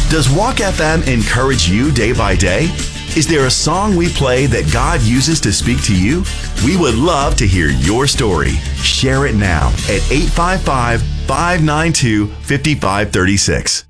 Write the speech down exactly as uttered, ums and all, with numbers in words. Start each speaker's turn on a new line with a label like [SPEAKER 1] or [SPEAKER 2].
[SPEAKER 1] Does Walk F M encourage you day by day? Is there a song we play that God uses to speak to you? We would love to hear your story. Share it now at eight five five, five nine two, five five three six.